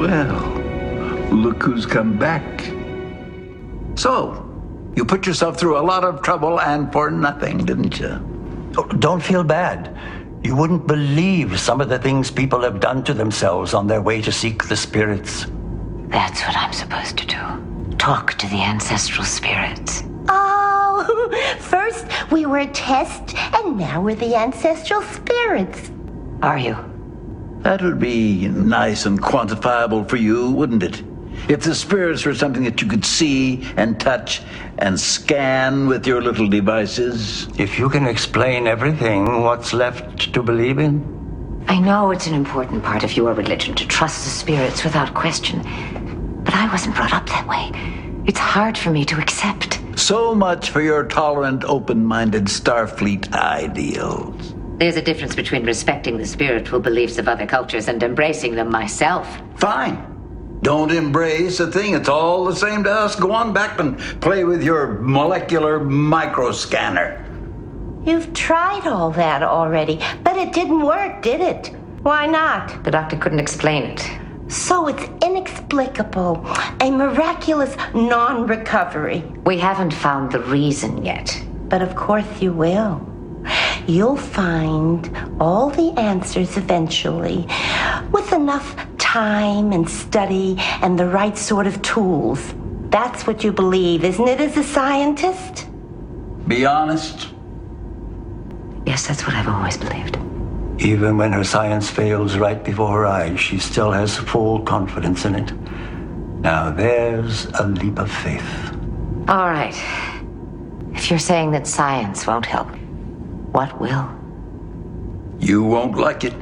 Well, look who's come back. So, you put yourself through a lot of trouble and for nothing, didn't you? Oh, don't feel bad. You wouldn't believe some of the things people have done to themselves on their way to seek the spirits. That's what I'm supposed to do. Talk to the ancestral spirits. Oh, first we were a test, and now we're the ancestral spirits. Are you? That would be nice and quantifiable for you, wouldn't it? If the spirits were something that you could see and touch and scan with your little devices. If you can explain everything, what's left to believe in? I know it's an important part of your religion to trust the spirits without question, but I wasn't brought up that way. It's hard for me to accept. So much for your tolerant, open-minded Starfleet ideals. There's a difference between respecting the spiritual beliefs of other cultures and embracing them myself. Fine. Don't embrace a thing. It's all the same to us. Go on back and play with your molecular microscanner. You've tried all that already, but it didn't work, did it? Why not? The doctor couldn't explain it. So it's inexplicable, a miraculous non-recovery. We haven't found the reason yet. But of course you will. You'll find all the answers eventually, with enough time and study and the right sort of tools. That's what you believe, isn't it, as a scientist? Be honest. Yes, that's what I've always believed. Even when her science fails right before her eyes, she still has full confidence in it. Now there's a leap of faith. All right. If you're saying that science won't help, what will? You won't like it.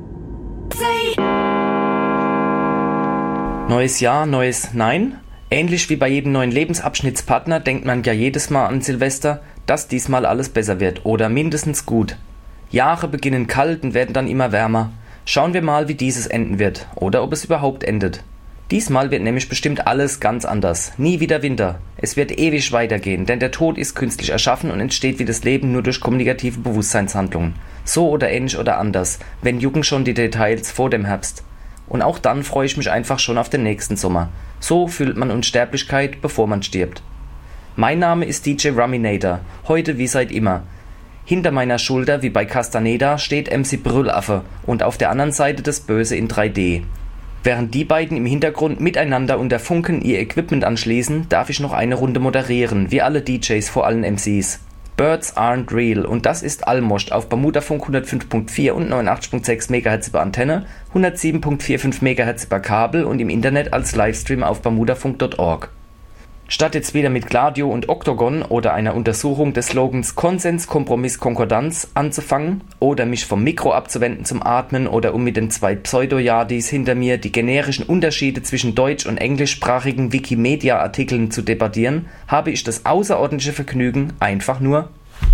Neues Jahr, neues Nein. Ähnlich wie bei jedem neuen Lebensabschnittspartner denkt man ja jedes Mal an Silvester, dass diesmal alles besser wird oder mindestens gut. Jahre beginnen kalt und werden dann immer wärmer. Schauen wir mal, wie dieses enden wird oder ob es überhaupt endet. Diesmal wird nämlich bestimmt alles ganz anders. Nie wieder Winter. Es wird ewig weitergehen, denn der Tod ist künstlich erschaffen und entsteht wie das Leben nur durch kommunikative Bewusstseinshandlungen. So oder ähnlich oder anders. Wenn jucken schon die Details vor dem Herbst. Und auch dann freue ich mich einfach schon auf den nächsten Sommer. So fühlt man Unsterblichkeit, bevor man stirbt. Mein Name ist DJ Ruminator. Heute wie seit immer. Hinter meiner Schulter, wie bei Castaneda, steht MC Brüllaffe und auf der anderen Seite das Böse in 3D. Während die beiden im Hintergrund miteinander unter Funken ihr Equipment anschließen, darf ich noch eine Runde moderieren, wie alle DJs vor allen MCs. Birds aren't real und das ist Almost auf Bermudafunk 105.4 und 89.6 MHz über Antenne, 107.45 MHz über Kabel und im Internet als Livestream auf bermudafunk.org. Statt jetzt wieder mit Gladio und Octagon oder einer Untersuchung des Slogans Konsens, Kompromiss, Konkordanz anzufangen oder mich vom Mikro abzuwenden zum Atmen oder um mit den zwei Pseudo-Yardis hinter mir die generischen Unterschiede zwischen deutsch- und englischsprachigen Wikimedia-Artikeln zu debattieren, habe ich das außerordentliche Vergnügen, einfach nur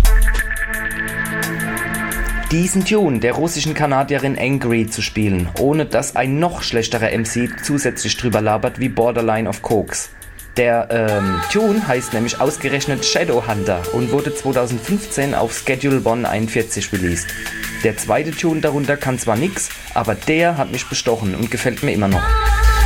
diesen Tune der russischen Kanadierin Angry zu spielen, ohne dass ein noch schlechterer MC zusätzlich drüber labert wie Borderline of Koks. Der Tune heißt nämlich ausgerechnet Shadowhunter und wurde 2015 auf Schedule Bonn 41 released. Der zweite Tune darunter kann zwar nix, aber der hat mich bestochen und gefällt mir immer noch.